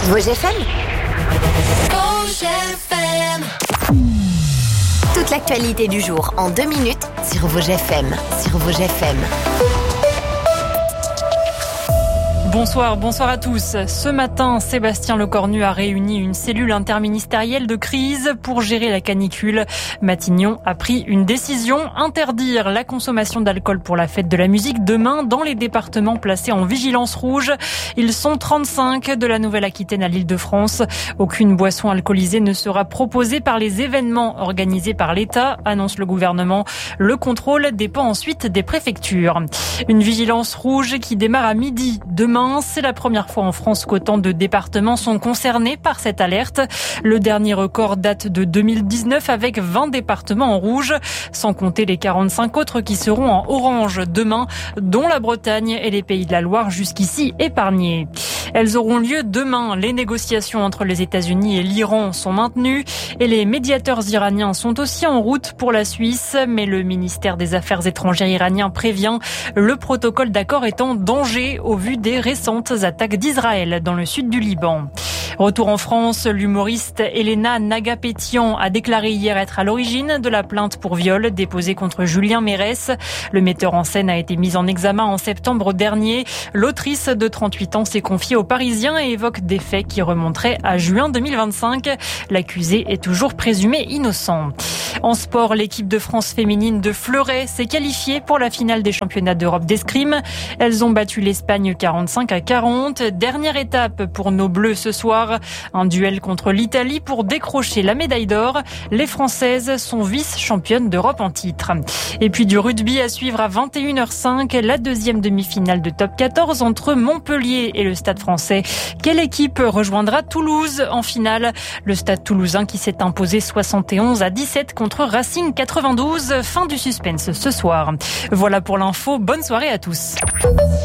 Vosges FM. Toute l'actualité du jour en 2 minutes sur Vosges FM. Bonsoir à tous. Ce matin, Sébastien Lecornu a réuni une cellule interministérielle de crise pour gérer la canicule. Matignon a pris une décision, interdire la consommation d'alcool pour la fête de la musique demain dans les départements placés en vigilance rouge. Ils sont 35 de la Nouvelle-Aquitaine à l'Île-de-France. Aucune boisson alcoolisée ne sera proposée par les événements organisés par l'État, annonce le gouvernement. Le contrôle dépend ensuite des préfectures. Une vigilance rouge qui démarre à midi demain. C'est la première fois en France qu'autant de départements sont concernés par cette alerte. Le dernier record date de 2019 avec 20 départements en rouge, sans compter les 45 autres qui seront en orange demain, dont la Bretagne et les Pays de la Loire jusqu'ici épargnés. Elles auront lieu demain. Les négociations entre les États-Unis et l'Iran sont maintenues et les médiateurs iraniens sont aussi en route pour la Suisse. Mais le ministère des Affaires étrangères iranien prévient, le protocole d'accord est en danger au vu des récentes attaques d'Israël dans le sud du Liban. Retour en France, l'humoriste Elena Nagapetian a déclaré hier être à l'origine de la plainte pour viol déposée contre Julien Mérès. Le metteur en scène a été mis en examen en septembre dernier. L'autrice de 38 ans s'est confiée aux Parisiens et évoque des faits qui remonteraient à juin 2025. L'accusé est toujours présumé innocent. En sport, l'équipe de France féminine de fleuret s'est qualifiée pour la finale des championnats d'Europe d'escrime. Elles ont battu l'Espagne 45-40. Dernière étape pour nos bleus ce soir. Un duel contre l'Italie pour décrocher la médaille d'or. Les Françaises sont vice-championnes d'Europe en titre. Et puis du rugby à suivre à 21h05, la deuxième demi-finale de top 14 entre Montpellier et le Stade français. Quelle équipe rejoindra Toulouse en finale? Le Stade toulousain qui s'est imposé 71-17 contre Racing 92. Fin du suspense ce soir. Voilà pour l'info. Bonne soirée à tous.